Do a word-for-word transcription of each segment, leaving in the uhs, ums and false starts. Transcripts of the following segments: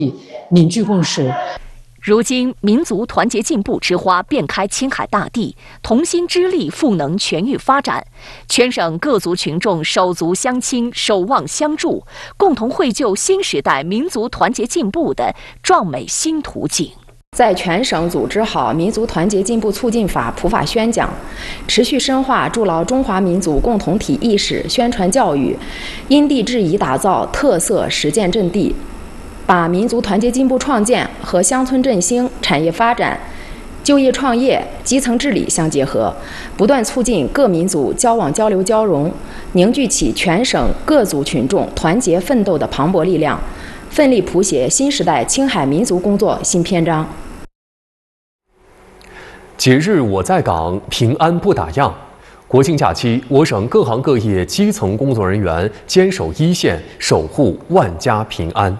凝聚共识。 如今，民族团结进步之花遍开青海大地，同心致力赋能全域发展。全省各族群众手足相亲，守望相助，共同绘就新时代民族团结进步的壮美新图景。 在全省组织好民族团结进步促进法普法宣讲，持续深化筑牢中华民族共同体意识宣传教育，因地制宜打造特色实践阵地，把民族团结进步创建和乡村振兴、产业发展、就业创业、基层治理相结合，不断促进各民族交往交流交融，凝聚起全省各族群众团结奋斗的磅礴力量，奋力谱写新时代青海民族工作新篇章。 节日我在岗，平安不打烊。国庆假期，我省各行各业基层工作人员坚守一线，守护万家平安。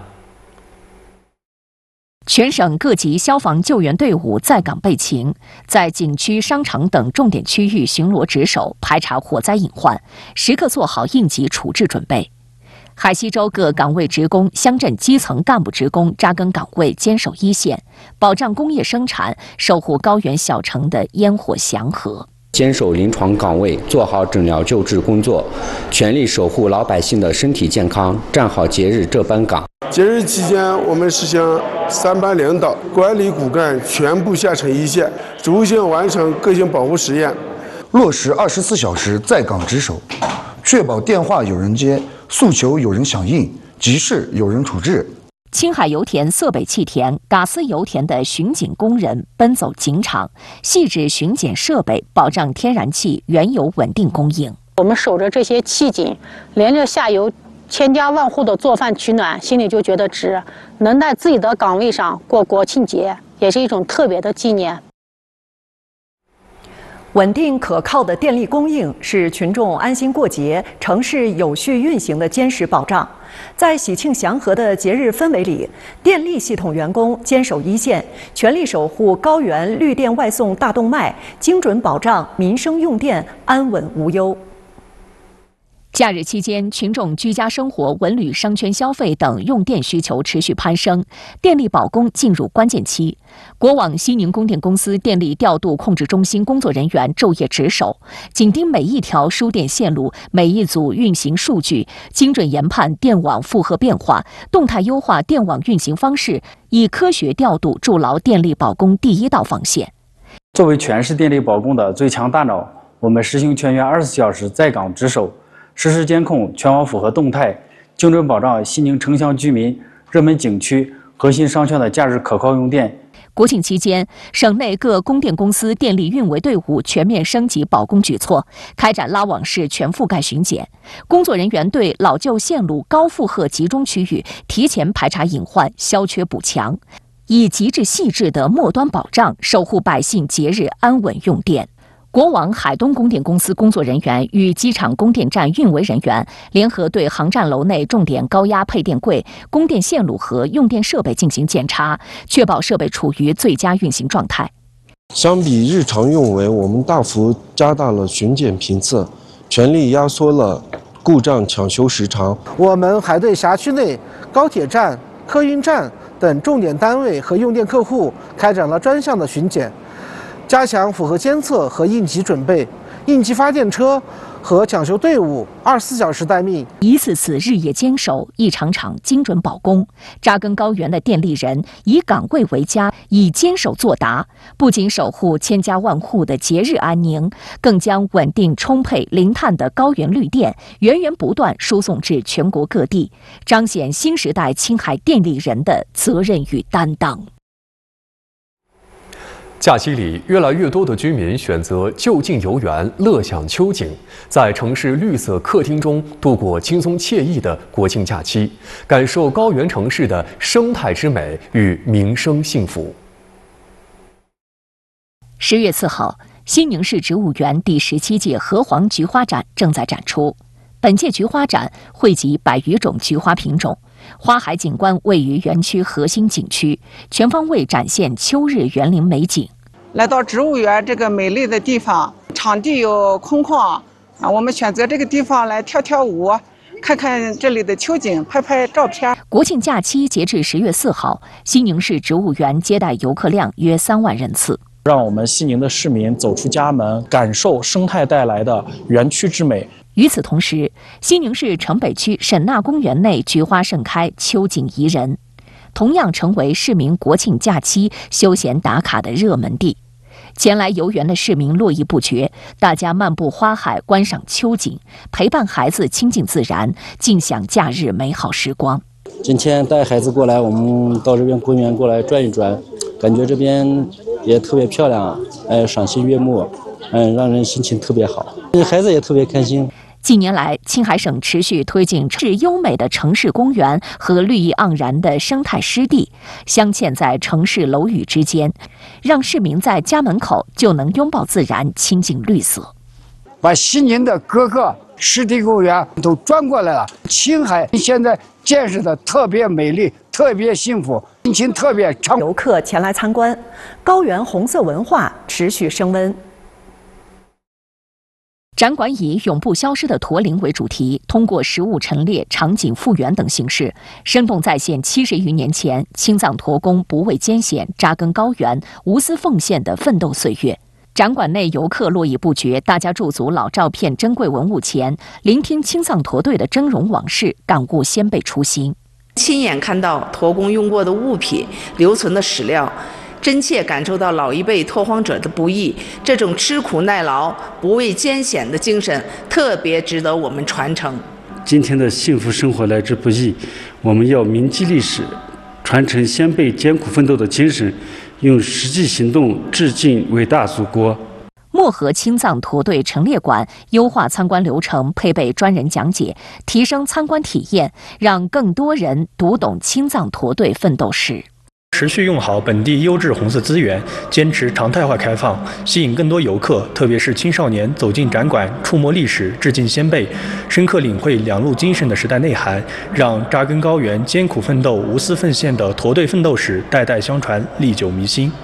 全省各级消防救援队伍在岗备勤，在景区、商场等重点区域巡逻值守，排查火灾隐患，时刻做好应急处置准备。海西州各岗位职工、乡镇基层干部职工扎根岗位，坚守一线，保障工业生产，守护高原小城的烟火祥和。 坚守临床岗位，做好诊疗救治工作，全力守护老百姓的身体健康，站好节日这班岗。 节日期间，我们实行三班领导管理骨干全部下沉一线，逐步性完成各项保护实验， 落实二十四小时在岗值守，确保电话有人接，诉求有人响应，急事有人处置。 青海油田、色北气田、嘎斯油田的巡警工人奔走警场，细致巡检设备，保障天然气、原油稳定供应。 我们守着这些气井，连着下游千家万户的做饭取暖，心里就觉得值。能在自己的岗位上过国庆节，也是一种特别的纪念。 稳定可靠的电力供应是群众安心过节、城市有序运行的坚实保障。在喜庆祥和的节日氛围里，电力系统员工坚守一线，全力守护高原绿电外送大动脉，精准保障民生用电安稳无忧。 假日期间，群众居家生活、文旅、商圈消费等用电需求持续攀升，电力保供进入关键期。国网西宁供电公司电力调度控制中心工作人员昼夜值守，紧盯每一条输电线路、每一组运行数据，精准研判电网负荷变化，动态优化电网运行方式，以科学调度筑牢电力保供第一道防线。 作为全市电力保供的最强大脑，我们实行全员二十四小时在岗值守，实时监控全网负荷动态，精准保障西宁城乡居民、热门景区、核心商圈的假日可靠用电。 国庆期间，省内各供电公司电力运维队伍全面升级保供举措，开展拉网式全覆盖巡检。工作人员对老旧线路、高负荷集中区域提前排查隐患，消缺补强，以极致细致的末端保障守护百姓节日安稳用电。国网海东供电公司工作人员与机场供电站运维人员联合对航站楼内重点高压配电柜、供电线路和用电设备进行检查，确保设备处于最佳运行状态。 相比日常用维，我们大幅加大了巡检频次，全力压缩了故障抢修时长。 我们还对辖区内高铁站、客运站等重点单位和用电客户开展了专项的巡检，加强符合监测和应急准备，应急发电车和抢修队伍二十四小时待命， 一次次日夜坚守，一场场精准保供。扎根高原的电力人以岗位为家，以坚守作答，不仅守护千家万户的节日安宁，更将稳定充沛零碳的高原绿电源源不断输送至全国各地，彰显新时代青海电力人的责任与担当。 假期里，越来越多的居民选择就近游园，乐享秋景，在城市绿色客厅中度过轻松惬意的国庆假期，感受高原城市的生态之美与民生幸福。 十月四号，西宁市植物园第十七届河黄菊花展正在展出。本届菊花展汇集百余种菊花品种，花海景观位于园区核心景区，全方位展现秋日园林美景。 来到植物园这个美丽的地方，场地又空旷啊，我们选择这个地方来跳跳舞， 看看这里的秋景，拍拍照片。 国庆假期截至十月四号，西宁市植物园接待游客量约三万人次。 让我们西宁的市民走出家门，感受生态带来的园区之美。 与此同时，西宁市城北区沈纳公园内菊花盛开，秋景宜人，同样成为市民国庆假期休闲打卡的热门地。前来游园的市民络绎不绝，大家漫步花海，观赏秋景，陪伴孩子亲近自然，尽享假日美好时光。 今天带孩子过来，我们到这边公园过来转一转，感觉这边也特别漂亮，哎，赏心悦目，嗯，让人心情特别好，孩子也特别开心。 近年来，青海省持续推进市优美的城市公园和绿意盎然的生态湿地镶嵌在城市楼宇之间，让市民在家门口就能拥抱自然，亲近绿色。 把西宁的各个湿地公园都转过来了，青海现在建设的特别美丽，特别幸福，心情特别畅。 游客前来参观，高原红色文化持续升温。 展馆以永不消失的驼铃为主题，通过实物陈列、场景复原等形式，生动再现七十余年前青藏驼弓不畏艰险、扎根高原、无私奉献的奋斗岁月。展馆内游客络绎不绝，大家驻足老照片、珍贵文物前，聆听青藏驼队的峥嵘往事，感悟先辈初心。 亲眼看到驼弓用过的物品、留存的史料，真切感受到老一辈拓荒者的不易，这种吃苦耐劳、不畏艰险的精神，特别值得我们传承。 今天的幸福生活来之不易，我们要铭记历史，传承先辈艰苦奋斗的精神，用实际行动致敬伟大祖国。 漠河青藏驼队陈列馆优化参观流程，配备专人讲解，提升参观体验，让更多人读懂青藏驼队奋斗史。 持续用好本地优质红色资源，坚持常态化开放，吸引更多游客，特别是青少年走进展馆，触摸历史，致敬先辈，深刻领会两路精神的时代内涵，让扎根高原、艰苦奋斗、无私奉献的驼队奋斗史代代相传，历久弥新。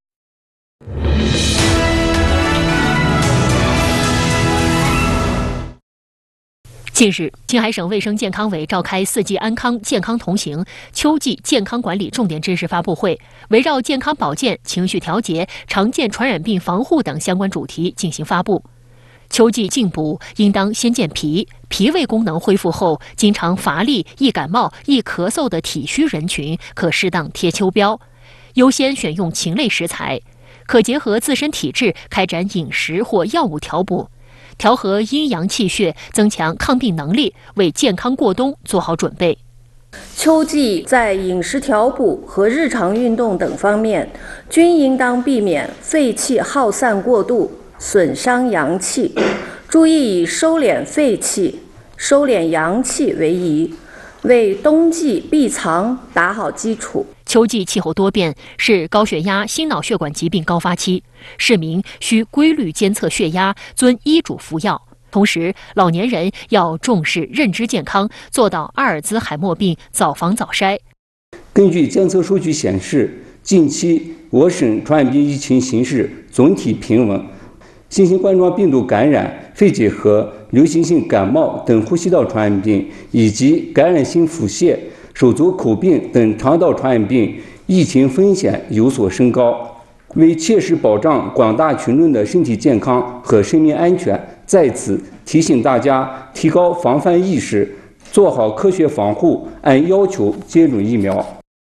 近日，青海省卫生健康委召开四季安康、健康同行秋季健康管理重点知识发布会，围绕健康保健、情绪调节、常见传染病防护等相关主题进行发布。秋季进补应当先健脾，脾胃功能恢复后，经常乏力、易感冒、易咳嗽的体虚人群可适当贴秋膘，优先选用禽类食材，可结合自身体质开展饮食或药物调补。调和阴阳气血，增强抗病能力，为健康过冬做好准备。 秋季在饮食调补和日常运动等方面，均应当避免废气耗散过度，损伤阳气，注意以收敛废气、收敛阳气为宜，为冬季闭藏打好基础。 秋季气候多变，是高血压、心脑血管疾病高发期，市民需规律监测血压，遵医嘱服药。同时，老年人要重视认知健康，做到阿尔兹海默病早防早筛。 根据监测数据显示，近期我省传染病疫情形势总体平稳，新型冠状病毒感染、肺结核、流行性感冒等呼吸道传染病以及感染性腹泻、手足口病等肠道传染病疫情风险有所升高。为切实保障广大群众的身体健康和生命安全，在此提醒大家提高防范意识，做好科学防护，按要求接种疫苗。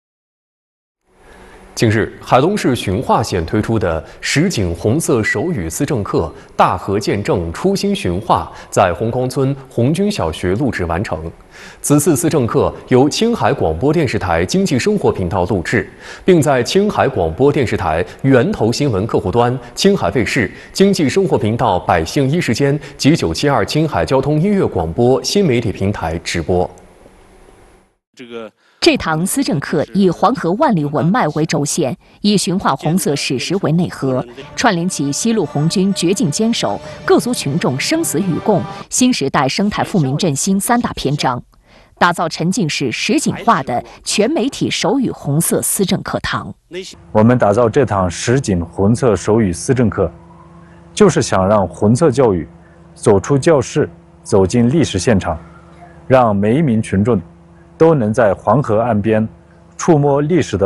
近日，海东市循化县推出的实景红色手语思政课《大河见证初心循化》在红光村红军小学录制完成。此次思政课由青海广播电视台经济生活频道录制，并在青海广播电视台源头新闻客户端、青海卫视经济生活频道百姓一时间及九七二青海交通音乐广播新媒体平台直播。 这个。这堂思政课以黄河万里文脉为轴线，以循化红色史实为内核，串联起西路红军绝境坚守、各族群众生死与共、新时代生态富民振兴三大篇章，打造沉浸式实景化的全媒体手语红色思政课堂。 我们打造这堂实景红色手语思政课，就是想让红色教育走出教室，走进历史现场， 让每一名群众都能在黄河岸边触摸历史的